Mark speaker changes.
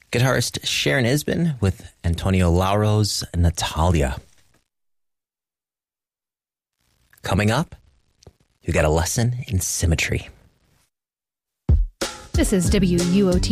Speaker 1: Guitarist Sharon Isbin with Antonio Lauro's Natalia. Coming up, you get a lesson in symmetry.
Speaker 2: This is WUOT